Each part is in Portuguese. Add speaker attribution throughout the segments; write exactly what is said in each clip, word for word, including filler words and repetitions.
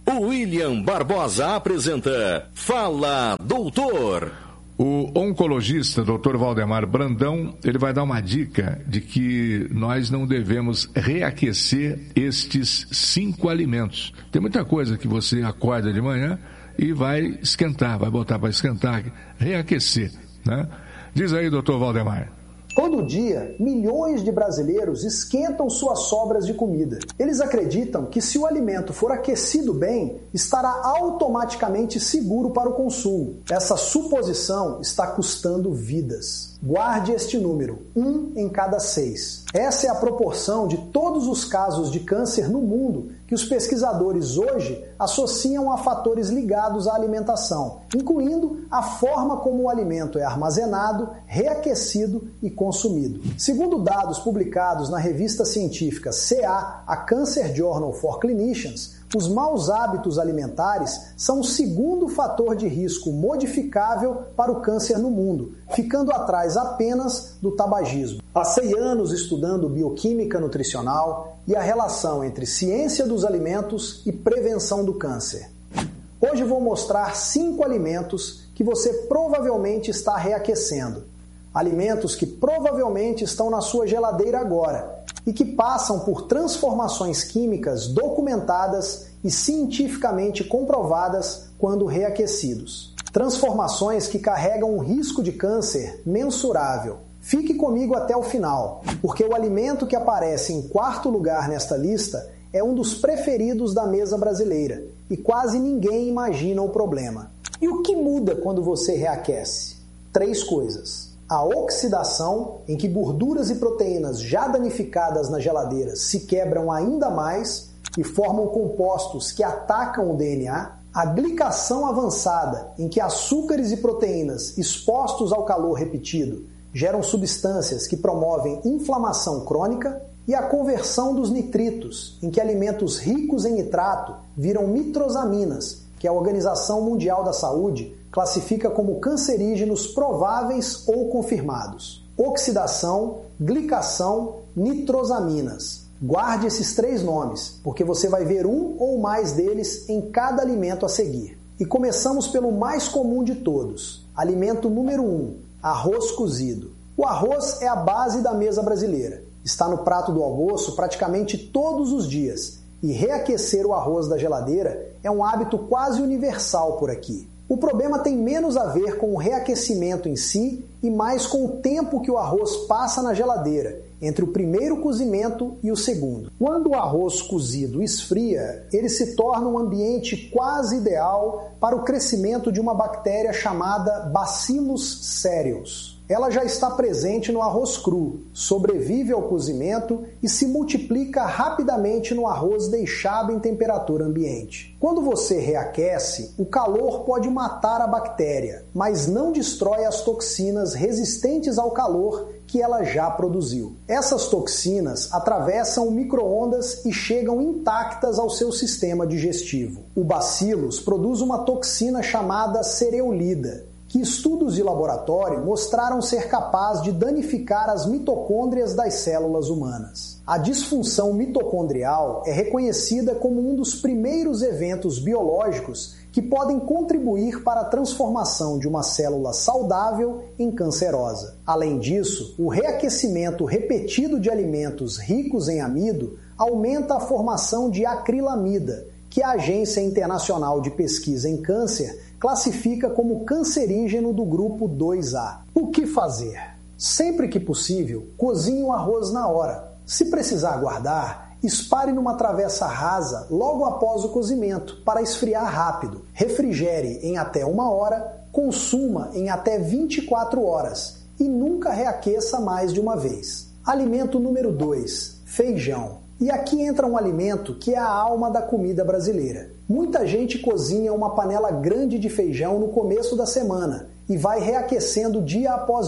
Speaker 1: William Barbosa apresenta Fala Doutor.
Speaker 2: O oncologista doutor Valdemar Brandão, ele vai dar uma dica de que nós não devemos reaquecer estes cinco alimentos. Tem muita coisa que você acorda de manhã e vai esquentar, vai botar para esquentar, reaquecer, né? Diz aí, doutor Valdemar.
Speaker 3: Todo dia, milhões de brasileiros esquentam suas sobras de comida. Eles acreditam que se o alimento for aquecido bem, estará automaticamente seguro para o consumo. Essa suposição está custando vidas. Guarde este número, um em cada seis. Essa é a proporção de todos os casos de câncer no mundo que os pesquisadores hoje associam a fatores ligados à alimentação, incluindo a forma como o alimento é armazenado, reaquecido e consumido. Segundo dados publicados na revista científica C A, a Cancer Journal for Clinicians, os maus hábitos alimentares são o segundo fator de risco modificável para o câncer no mundo, ficando atrás apenas do tabagismo. Passei anos estudando bioquímica nutricional e a relação entre ciência dos alimentos e prevenção do câncer. Hoje vou mostrar cinco alimentos que você provavelmente está reaquecendo. Alimentos que provavelmente estão na sua geladeira agora e que passam por transformações químicas documentadas e cientificamente comprovadas quando reaquecidos. Transformações que carregam um risco de câncer mensurável. Fique comigo até o final, porque o alimento que aparece em quarto lugar nesta lista é um dos preferidos da mesa brasileira e quase ninguém imagina o problema. E o que muda quando você reaquece? Três coisas. A oxidação, em que gorduras e proteínas já danificadas na geladeira se quebram ainda mais e formam compostos que atacam o D N A. A glicação avançada, em que açúcares e proteínas expostos ao calor repetido geram substâncias que promovem inflamação crônica. E a conversão dos nitritos, em que alimentos ricos em nitrato viram nitrosaminas, que a Organização Mundial da Saúde classifica como cancerígenos prováveis ou confirmados. Oxidação, glicação, nitrosaminas. Guarde esses três nomes, porque você vai ver um ou mais deles em cada alimento a seguir. E começamos pelo mais comum de todos. Alimento número um, arroz cozido. O arroz é a base da mesa brasileira. Está no prato do almoço praticamente todos os dias. E reaquecer o arroz da geladeira é um hábito quase universal por aqui. O problema tem menos a ver com o reaquecimento em si e mais com o tempo que o arroz passa na geladeira, entre o primeiro cozimento e o segundo. Quando o arroz cozido esfria, ele se torna um ambiente quase ideal para o crescimento de uma bactéria chamada Bacillus cereus. Ela já está presente no arroz cru, sobrevive ao cozimento e se multiplica rapidamente no arroz deixado em temperatura ambiente. Quando você reaquece, o calor pode matar a bactéria, mas não destrói as toxinas resistentes ao calor que ela já produziu. Essas toxinas atravessam o micro-ondas e chegam intactas ao seu sistema digestivo. O bacillus produz uma toxina chamada cereulida, que estudos de laboratório mostraram ser capaz de danificar as mitocôndrias das células humanas. A disfunção mitocondrial é reconhecida como um dos primeiros eventos biológicos que podem contribuir para a transformação de uma célula saudável em cancerosa. Além disso, o reaquecimento repetido de alimentos ricos em amido aumenta a formação de acrilamida, que a Agência Internacional de Pesquisa em Câncer classifica como cancerígeno do grupo dois A. O que fazer? Sempre que possível, cozinhe o arroz na hora. Se precisar guardar, espalhe numa travessa rasa logo após o cozimento, para esfriar rápido. Refrigere em até uma hora, consuma em até vinte e quatro horas e nunca reaqueça mais de uma vez. Alimento número dois, feijão. E aqui entra um alimento que é a alma da comida brasileira. Muita gente cozinha uma panela grande de feijão no começo da semana e vai reaquecendo dia após dia.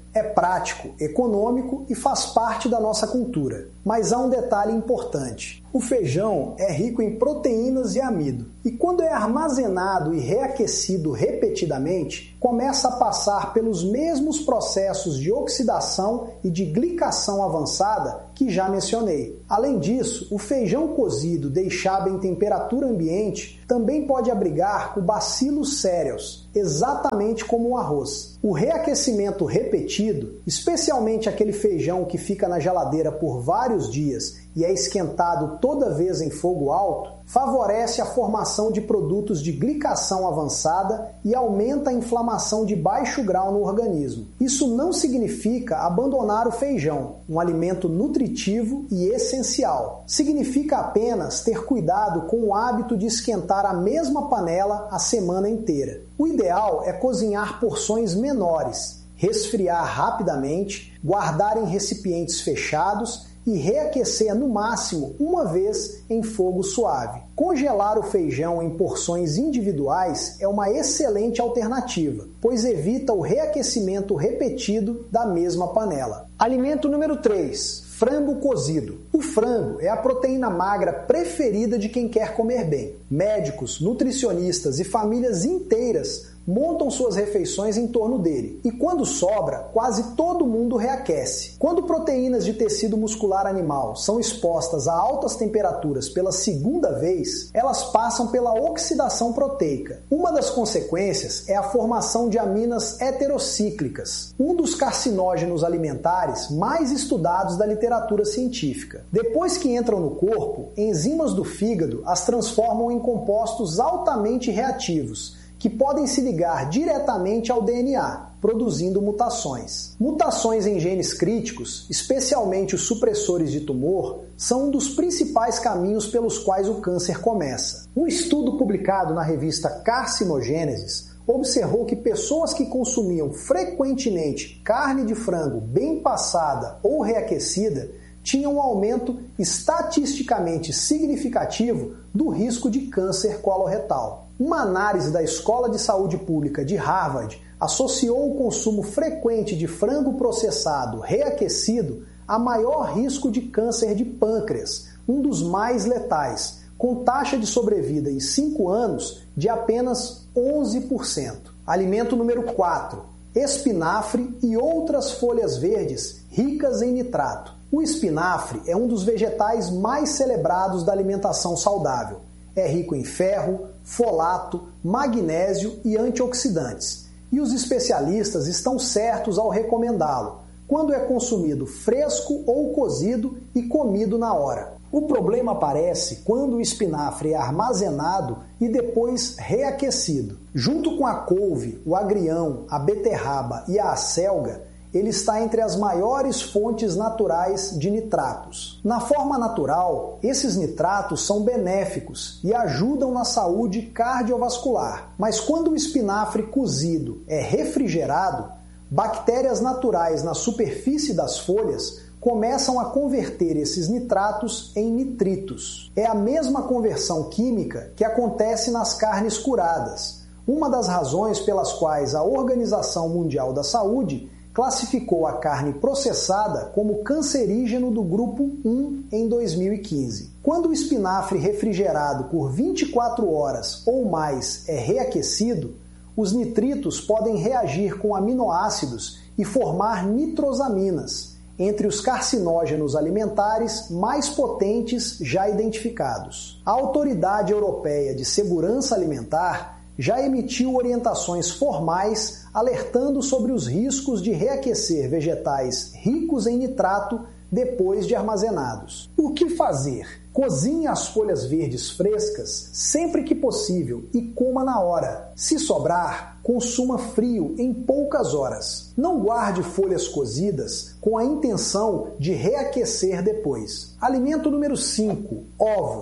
Speaker 3: É prático, econômico e faz parte da nossa cultura. Mas há um detalhe importante. O feijão é rico em proteínas e amido. E quando é armazenado e reaquecido repetidamente, começa a passar pelos mesmos processos de oxidação e de glicação avançada que já mencionei. Além disso, o feijão cozido deixado em temperatura ambiente também pode abrigar o Bacillus cereus, exatamente como o arroz. O reaquecimento repetido, especialmente aquele feijão que fica na geladeira por vários dias e é esquentado toda vez em fogo alto, favorece a formação de produtos de glicação avançada e aumenta a inflamação de baixo grau no organismo. Isso não significa abandonar o feijão, um alimento nutritivo e essencial. Significa apenas ter cuidado com o hábito de esquentar a mesma panela a semana inteira. O ideal é cozinhar porções menores, resfriar rapidamente, guardar em recipientes fechados e reaquecer no máximo uma vez em fogo suave. Congelar o feijão em porções individuais é uma excelente alternativa, pois evita o reaquecimento repetido da mesma panela. Alimento número três. Frango cozido. O frango é a proteína magra preferida de quem quer comer bem. Médicos, nutricionistas e famílias inteiras montam suas refeições em torno dele. E quando sobra, quase todo mundo reaquece. Quando proteínas de tecido muscular animal são expostas a altas temperaturas pela segunda vez, elas passam pela oxidação proteica. Uma das consequências é a formação de aminas heterocíclicas, um dos carcinógenos alimentares mais estudados da literatura científica. Depois que entram no corpo, enzimas do fígado as transformam em compostos altamente reativos, que podem se ligar diretamente ao D N A, produzindo mutações. Mutações em genes críticos, especialmente os supressores de tumor, são um dos principais caminhos pelos quais o câncer começa. Um estudo publicado na revista Carcinogênesis observou que pessoas que consumiam frequentemente carne de frango bem passada ou reaquecida tinham um aumento estatisticamente significativo do risco de câncer coloretal. Uma análise da Escola de Saúde Pública de Harvard associou o consumo frequente de frango processado reaquecido a maior risco de câncer de pâncreas, um dos mais letais, com taxa de sobrevida em cinco anos de apenas onze por cento. Alimento número quatro. Espinafre e outras folhas verdes ricas em nitrato. O espinafre é um dos vegetais mais celebrados da alimentação saudável. É rico em ferro, folato, magnésio e antioxidantes. E os especialistas estão certos ao recomendá-lo, quando é consumido fresco ou cozido e comido na hora. O problema aparece quando o espinafre é armazenado e depois reaquecido. Junto com a couve, o agrião, a beterraba e a acelga, ele está entre as maiores fontes naturais de nitratos. Na forma natural, esses nitratos são benéficos e ajudam na saúde cardiovascular. Mas quando o espinafre cozido é refrigerado, bactérias naturais na superfície das folhas começam a converter esses nitratos em nitritos. É a mesma conversão química que acontece nas carnes curadas, uma das razões pelas quais a Organização Mundial da Saúde classificou a carne processada como cancerígeno do grupo um em dois mil e quinze. Quando o espinafre refrigerado por vinte e quatro horas ou mais é reaquecido, os nitritos podem reagir com aminoácidos e formar nitrosaminas, entre os carcinógenos alimentares mais potentes já identificados. A Autoridade Europeia de Segurança Alimentar já emitiu orientações formais alertando sobre os riscos de reaquecer vegetais ricos em nitrato depois de armazenados. O que fazer? Cozinhe as folhas verdes frescas sempre que possível e coma na hora. Se sobrar, consuma frio em poucas horas. Não guarde folhas cozidas com a intenção de reaquecer depois. Alimento número cinco. Ovos.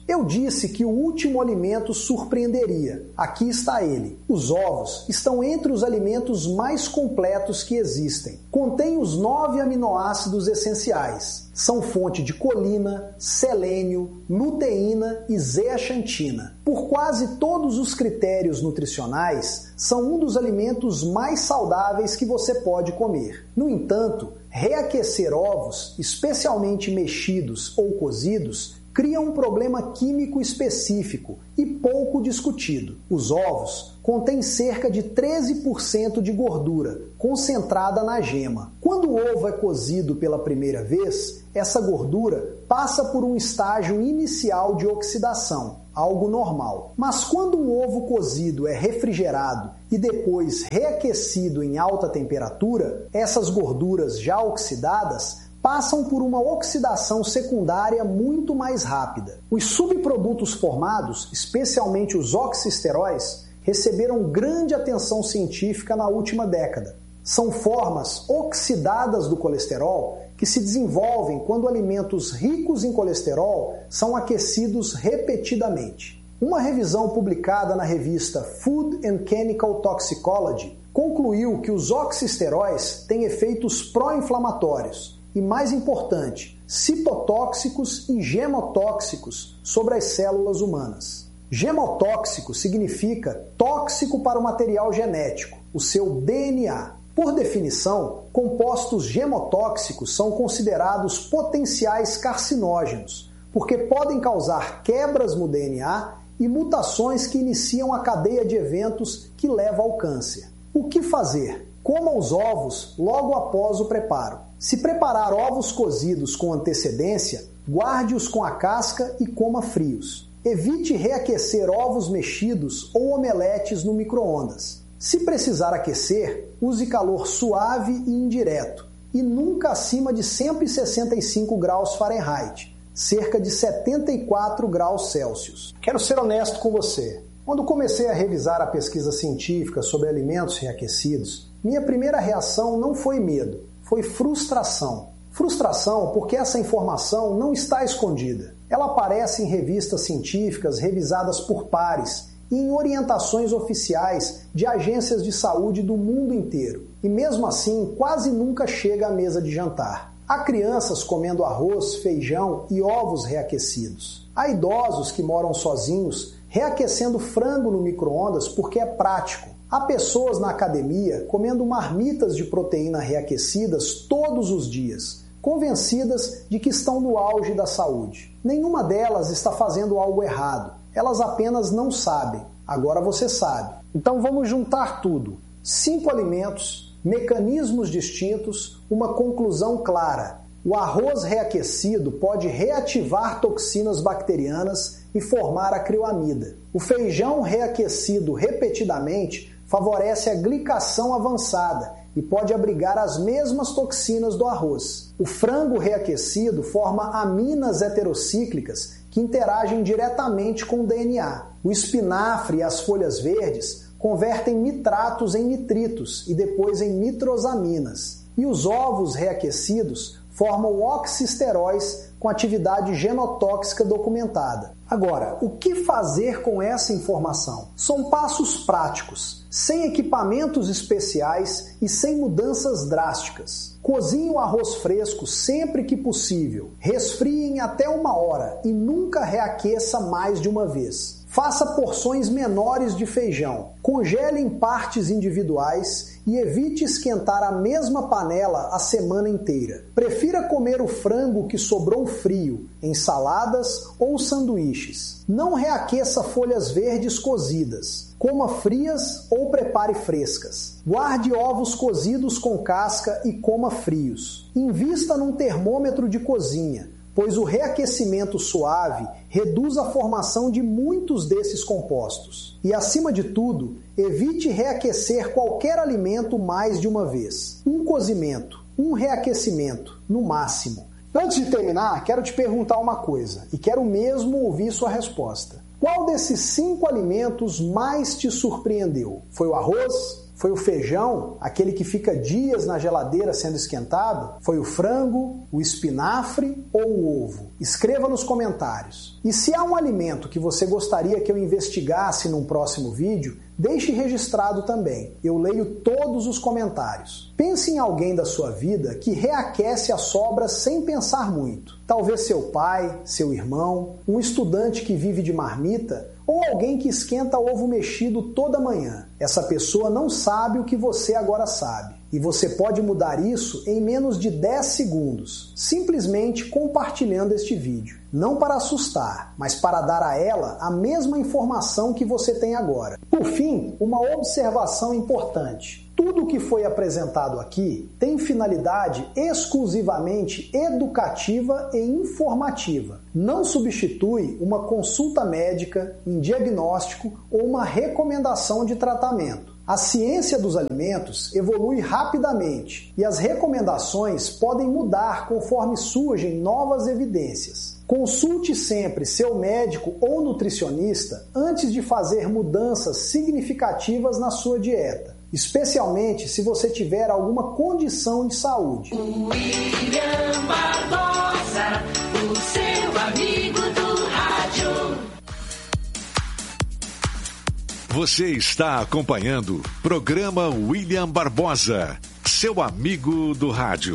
Speaker 3: Eu disse que o último alimento surpreenderia. Aqui está ele. Os ovos estão entre os alimentos mais completos que existem. Contém os nove aminoácidos essenciais. São fonte de colina, selênio, luteína e zeaxantina. Por quase todos os critérios nutricionais, são um dos alimentos mais saudáveis que você pode comer. No entanto, reaquecer ovos, especialmente mexidos ou cozidos, cria um problema químico específico e pouco discutido. Os ovos contêm cerca de treze por cento de gordura, concentrada na gema. Quando o ovo é cozido pela primeira vez, essa gordura passa por um estágio inicial de oxidação, algo normal. Mas quando um ovo cozido é refrigerado e depois reaquecido em alta temperatura, essas gorduras já oxidadas passam por uma oxidação secundária muito mais rápida. Os subprodutos formados, especialmente os oxisteróis, receberam grande atenção científica na última década. São formas oxidadas do colesterol que se desenvolvem quando alimentos ricos em colesterol são aquecidos repetidamente. Uma revisão publicada na revista Food and Chemical Toxicology concluiu que os oxisteróis têm efeitos pró-inflamatórios e, mais importante, citotóxicos e gemotóxicos sobre as células humanas. Gemotóxico significa tóxico para o material genético, o seu D N A. Por definição, compostos gemotóxicos são considerados potenciais carcinógenos, porque podem causar quebras no D N A e mutações que iniciam a cadeia de eventos que leva ao câncer. O que fazer? Coma os ovos logo após o preparo. Se preparar ovos cozidos com antecedência, guarde-os com a casca e coma frios. Evite reaquecer ovos mexidos ou omeletes no micro-ondas. Se precisar aquecer, use calor suave e indireto, e nunca acima de cento e sessenta e cinco graus Fahrenheit, cerca de setenta e quatro graus Celsius. Quero ser honesto com você. Quando comecei a revisar a pesquisa científica sobre alimentos reaquecidos, minha primeira reação não foi medo, foi frustração. Frustração porque essa informação não está escondida. Ela aparece em revistas científicas revisadas por pares e em orientações oficiais de agências de saúde do mundo inteiro. E mesmo assim, quase nunca chega à mesa de jantar. Há crianças comendo arroz, feijão e ovos reaquecidos. Há idosos que moram sozinhos reaquecendo frango no micro-ondas porque é prático. Há pessoas na academia comendo marmitas de proteína reaquecidas todos os dias, convencidas de que estão no auge da saúde. Nenhuma delas está fazendo algo errado, elas apenas não sabem. Agora você sabe. Então vamos juntar tudo. Cinco alimentos, mecanismos distintos, uma conclusão clara. O arroz reaquecido pode reativar toxinas bacterianas e formar acrilamida. O feijão reaquecido repetidamente favorece a glicação avançada e pode abrigar as mesmas toxinas do arroz. O frango reaquecido forma aminas heterocíclicas que interagem diretamente com o D N A. O espinafre e as folhas verdes convertem nitratos em nitritos e depois em nitrosaminas. E os ovos reaquecidos formam oxisteróis com atividade genotóxica documentada. Agora, o que fazer com essa informação? São passos práticos, sem equipamentos especiais e sem mudanças drásticas. Cozinhe o arroz fresco sempre que possível. Resfrie em até uma hora e nunca reaqueça mais de uma vez. Faça porções menores de feijão. Congele em partes individuais e evite esquentar a mesma panela a semana inteira. Prefira comer o frango que sobrou frio em saladas ou sanduíches. Não reaqueça folhas verdes cozidas. Coma frias ou prepare frescas. Guarde ovos cozidos com casca e coma frios. Invista num termômetro de cozinha, pois o reaquecimento suave reduz a formação de muitos desses compostos. E, acima de tudo, evite reaquecer qualquer alimento mais de uma vez. Um cozimento, um reaquecimento, no máximo. Antes de terminar, quero te perguntar uma coisa, e quero mesmo ouvir sua resposta. Qual desses cinco alimentos mais te surpreendeu? Foi o arroz? Foi o feijão, aquele que fica dias na geladeira sendo esquentado? Foi o frango, o espinafre ou o ovo? Escreva nos comentários. E se há um alimento que você gostaria que eu investigasse num próximo vídeo, deixe registrado também. Eu leio todos os comentários. Pense em alguém da sua vida que reaquece as sobras sem pensar muito. Talvez seu pai, seu irmão, um estudante que vive de marmita ou alguém que esquenta ovo mexido toda manhã. Essa pessoa não sabe o que você agora sabe. E você pode mudar isso em menos de dez segundos, simplesmente compartilhando este vídeo. Não para assustar, mas para dar a ela a mesma informação que você tem agora. Por fim, uma observação importante. Tudo o que foi apresentado aqui tem finalidade exclusivamente educativa e informativa. Não substitui uma consulta médica, um diagnóstico ou uma recomendação de tratamento. A ciência dos alimentos evolui rapidamente e as recomendações podem mudar conforme surgem novas evidências. Consulte sempre seu médico ou nutricionista antes de fazer mudanças significativas na sua dieta, especialmente se você tiver alguma condição de saúde.
Speaker 4: William Barbosa, o seu amigo do rádio.
Speaker 1: Você está acompanhando o programa William Barbosa, seu amigo do rádio.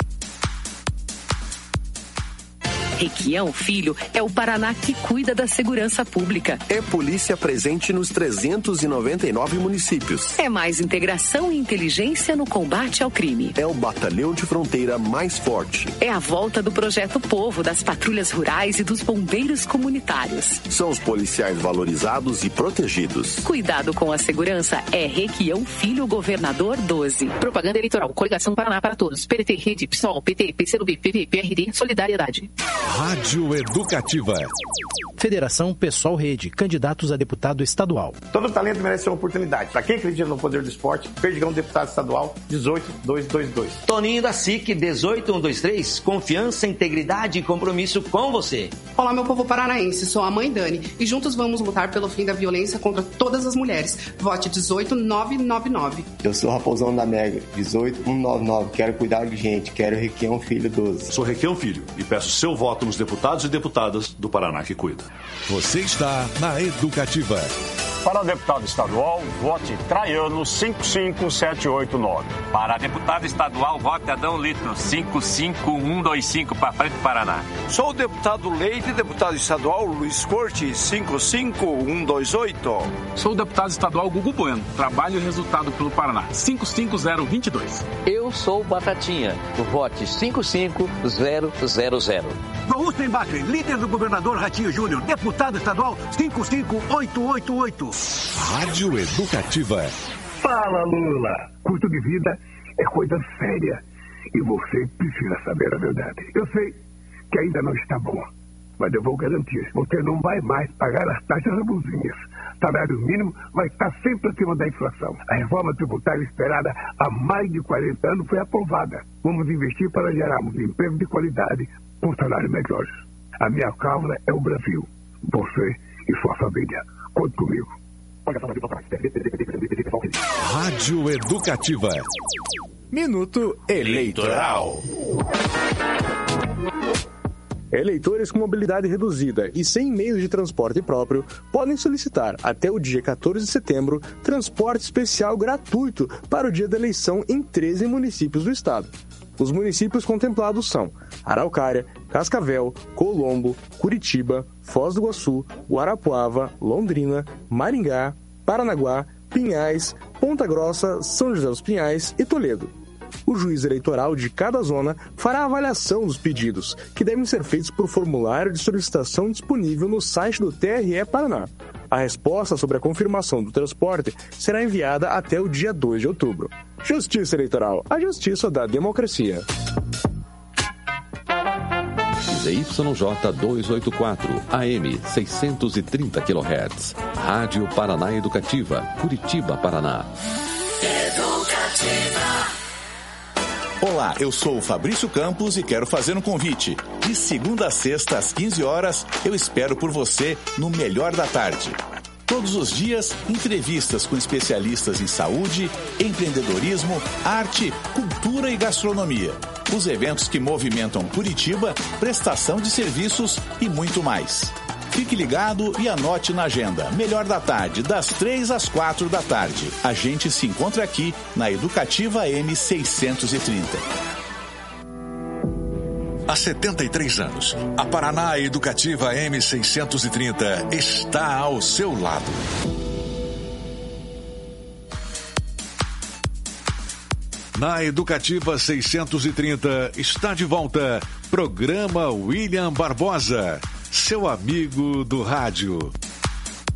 Speaker 5: Requião Filho é o Paraná que cuida da segurança pública.
Speaker 6: É polícia presente nos trezentos e noventa e nove municípios.
Speaker 5: É mais integração e inteligência no combate ao crime.
Speaker 6: É o batalhão de fronteira mais forte.
Speaker 5: É a volta do Projeto Povo, das patrulhas rurais e dos bombeiros comunitários.
Speaker 6: São os policiais valorizados e protegidos.
Speaker 5: Cuidado com a segurança é Requião Filho, Governador doze.
Speaker 7: Propaganda eleitoral, Coligação Paraná para Todos, P T, Rede, PSOL, P T, P C do B, P V, P R D, Solidariedade.
Speaker 1: Rádio Educativa.
Speaker 8: Federação Pessoal Rede, candidatos a deputado estadual.
Speaker 9: Todo talento merece uma oportunidade. Para quem acredita no poder do esporte, Perdigão, deputado estadual, dezoito mil duzentos e vinte e dois.
Speaker 10: Toninho da S I C, dezoito mil cento e vinte e três. Confiança, integridade e compromisso com você.
Speaker 11: Olá, meu povo paranaense, sou a mãe Dani e juntos vamos lutar pelo fim da violência contra todas as mulheres. Vote dezoito mil novecentos e noventa e nove.
Speaker 12: Eu sou Raposão da Mega, dezoito mil novecentos e noventa e nove. Quero cuidar de gente, quero Requião Filho doze.
Speaker 13: Sou Requião Filho e peço seu voto nos deputados e deputadas do Paraná que cuida.
Speaker 1: Você está na Educativa.
Speaker 14: Para deputado estadual, vote Traiano cinco cinco sete oito nove.
Speaker 15: Para deputado estadual, vote Adão Litro cinco cinco um dois cinco para frente do Paraná.
Speaker 16: Sou o deputado Leite, deputado estadual Luiz Corte cinco cinco um dois oito.
Speaker 17: Sou o deputado estadual Gugu Bueno, trabalho e resultado pelo Paraná cinco cinco zero dois dois.
Speaker 18: Eu sou Batatinha, do vote cinco cinco zero zero zero.
Speaker 19: Gaúcho Embaixo, líder do governador Ratinho Júnior, deputado estadual cinco cinco oito oito oito.
Speaker 1: Rádio Educativa.
Speaker 20: Fala, Lula. Custo de vida é coisa séria e você precisa saber a verdade. Eu sei que ainda não está bom, mas eu vou garantir, você não vai mais pagar as taxas abusinhas. Salário mínimo vai estar sempre acima da inflação. A reforma tributária esperada há mais de quarenta anos foi aprovada. Vamos investir para gerarmos emprego de qualidade com salários melhores. A minha causa é o Brasil. Você e sua família. Conte comigo.
Speaker 1: Rádio Educativa.
Speaker 21: Minuto Eleitoral.
Speaker 22: Eleitores com mobilidade reduzida e sem meios de transporte próprio podem solicitar, até o dia quatorze de setembro, transporte especial gratuito para o dia da eleição em treze municípios do estado. Os municípios contemplados são Araucária, Cascavel, Colombo, Curitiba, Foz do Iguaçu, Guarapuava, Londrina, Maringá, Paranaguá, Pinhais, Ponta Grossa, São José dos Pinhais e Toledo. O juiz eleitoral de cada zona fará a avaliação dos pedidos, que devem ser feitos por formulário de solicitação disponível no site do T R E Paraná. A resposta sobre a confirmação do transporte será enviada até o dia dois de outubro. Justiça Eleitoral, a justiça da democracia.
Speaker 23: Z Y J duzentos e oitenta e quatro, A M seiscentos e trinta quilohertz. Rádio Paraná Educativa, Curitiba, Paraná.
Speaker 1: Educativa. Olá, eu sou o Fabrício Campos e quero fazer um convite. De segunda a sexta, às quinze horas, eu espero por você no Melhor da Tarde. Todos os dias, entrevistas com especialistas em saúde, empreendedorismo, arte, cultura e gastronomia. Os eventos que movimentam Curitiba, prestação de serviços e muito mais. Fique ligado e anote na agenda. Melhor da Tarde, das três às quatro da tarde. A gente se encontra aqui na Educativa M seiscentos e trinta.
Speaker 2: Há setenta e três anos, a Paraná Educativa M seiscentos e trinta está ao seu lado. Na Educativa seiscentos e trinta está de volta, programa William Barbosa, seu amigo do rádio.